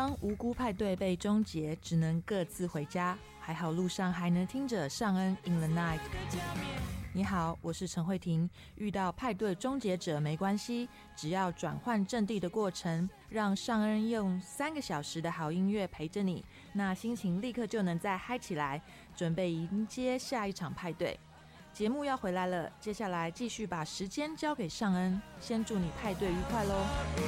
方无辜派对被终结，只能各自回家，还好路上还能听着尚恩 In the Night。 你好，我是陈慧婷。遇到派对终结者没关系，只要转换阵地的过程，让尚恩用3个小时的好音乐陪着你，那心情立刻就能再嗨起来，准备迎接下一场派对。节目要回来了，接下来继续把时间交给尚恩，先祝你派对愉快咯。